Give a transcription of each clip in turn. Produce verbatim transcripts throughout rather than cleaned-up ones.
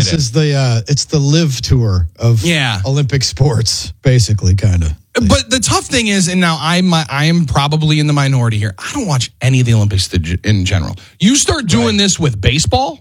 this in. is the uh, it's the live tour of yeah. Olympic sports, basically, kind of. But the tough thing is, and now I'm I am probably in the minority here. I don't watch any of the Olympics in general. You start doing right. this with baseball.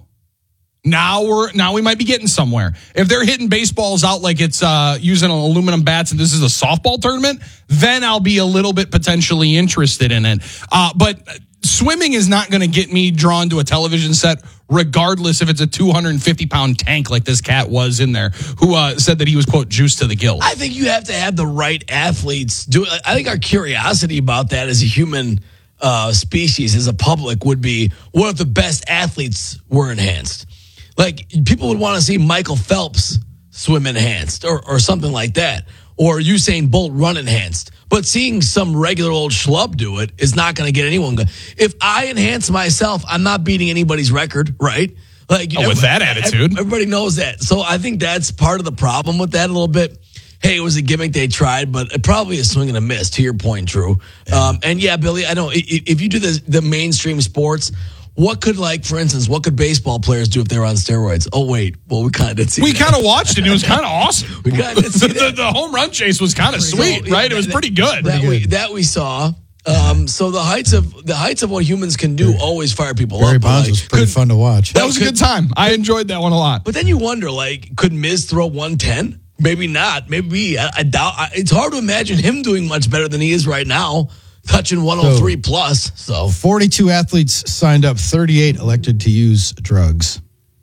Now we're now we might be getting somewhere. If they're hitting baseballs out like it's uh, using aluminum bats and this is a softball tournament, then I'll be a little bit potentially interested in it. Uh, but swimming is not going to get me drawn to a television set, regardless if it's a two hundred fifty pound tank like this cat was in there, who uh, said that he was, quote, juiced to the gills. I think you have to have the right athletes do it. I think our curiosity about that as a human uh, species, as a public, would be what if the best athletes were enhanced? Like, people would want to see Michael Phelps swim enhanced or, or something like that, or Usain Bolt run enhanced. But seeing some regular old schlub do it is not going to get anyone good. If I enhance myself, I'm not beating anybody's record, right? Like, oh, with that attitude. Everybody knows that. So I think that's part of the problem with that a little bit. Hey, it was a gimmick they tried, but it probably a swing and a miss, to your point, Drew. Yeah. Um, and yeah, Billy, I know if you do the, the mainstream sports, what could, like, for instance, what could baseball players do if they were on steroids? Oh, wait. Well, we kind of did see We that. kind of watched it. It was kind of awesome. We kind of did see the, that. the home run chase was kind of sweet, so, right? Yeah, it was that, pretty good. That, pretty we, good. that we saw. Um, so the heights of the heights of what humans can do always fire people Barry up. Bonds like, was pretty could, fun to watch. That was a good time. I enjoyed that one a lot. But then you wonder, like, could Miz throw one ten? Maybe not. Maybe. I, I doubt. I, it's hard to imagine him doing much better than he is right now, touching one oh three so, plus. So forty-two athletes signed up, thirty-eight elected to use drugs.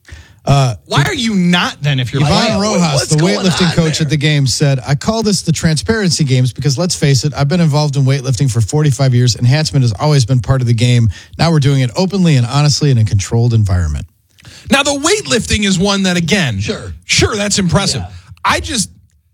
Uh, Why are you not then if you're Yvonne playing? Rojas, the weightlifting coach there? at the Games, said, I call this the transparency games because let's face it, I've been involved in weightlifting for forty-five years. Enhancement has always been part of the game. Now we're doing it openly and honestly in a controlled environment. Now, the weightlifting is one that, again, sure, sure, that's impressive. Yeah. I just,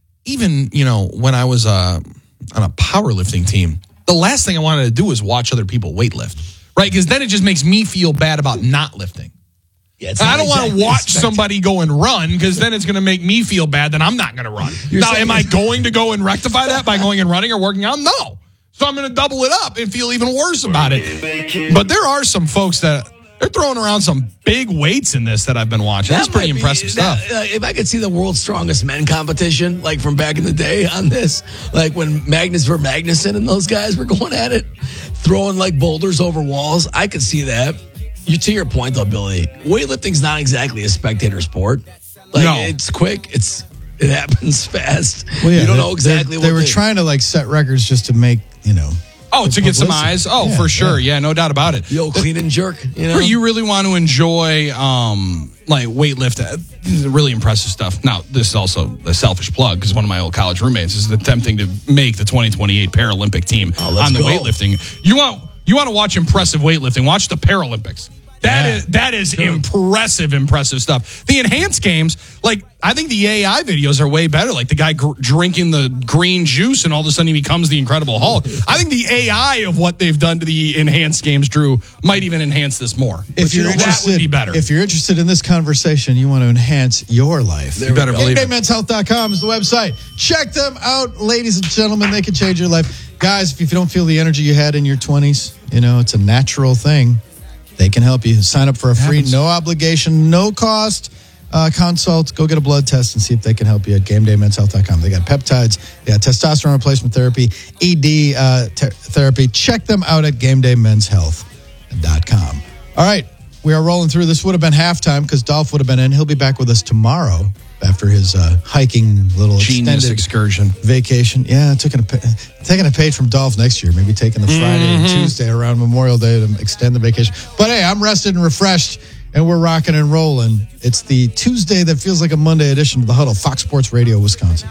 even, you know, when I was uh, on a powerlifting team, the last thing I wanted to do was watch other people weightlift, right? Because then it just makes me feel bad about not lifting. Yeah, it's I don't exactly want to watch expected. somebody go and run because then it's going to make me feel bad that I'm not going to run. You're now, saying- am I going to go and rectify that by going and running or working out? No. So I'm going to double it up and feel even worse about it. But there are some folks that they're throwing around some big weights in this that I've been watching. That's That pretty might be- impressive that- stuff. uh, if I could see the world's strongest men competition, like from back in the day on this, like when Magnus versus Magnuson and those guys were going at it, throwing like boulders over walls, I could see that. You, to your point, though, Billy, weightlifting's not exactly a spectator sport. Like, no. It's quick. It's It happens fast. Well, yeah, you don't they, know exactly they, what they were they, trying to like set records just to make, you know. Oh, to get some eyes? Oh, Yeah, for sure. yeah. Yeah, no doubt about it. Yo, clean and jerk. You know? You really want to enjoy um, like weightlift. uh, This is really impressive stuff. Now, this is also a selfish plug because one of my old college roommates is attempting to make the twenty twenty-eight Paralympic team Oh, let's on the go. weightlifting. You want you want to watch impressive weightlifting? Watch the Paralympics. That Yeah. is that is impressive, impressive stuff. The enhanced games, like I think the A I videos are way better. Like the guy gr- drinking the green juice, and all of a sudden he becomes the Incredible Hulk. I think the A I of what they've done to the enhanced games, Drew, might even enhance this more. If But you're you know, interested, that would be better. if you're interested in this conversation, you want to enhance your life. You better believe Game Day it. Men's Health dot com is the website. Check them out, ladies and gentlemen. They can change your life. Guys, if you don't feel the energy you had in your twenties, you know, it's a natural thing. They can help you. Sign up for a free, no obligation, no cost uh, consult. Go get a blood test and see if they can help you at Game Day Men's Health dot com. They got peptides, they got testosterone replacement therapy, E D uh, ter- therapy. Check them out at Game Day Men's Health dot com. All right, we are rolling through. This would have been halftime because Dolph would have been in. He'll be back with us tomorrow after his uh, hiking little Genius extended excursion. vacation. Yeah, taking a pa- taking a page from Dolph next year. Maybe taking the Friday Mm-hmm. and Tuesday around Memorial Day to extend the vacation. But hey, I'm rested and refreshed, and we're rocking and rolling. It's the Tuesday that feels like a Monday edition of the Huddle, Fox Sports Radio, Wisconsin.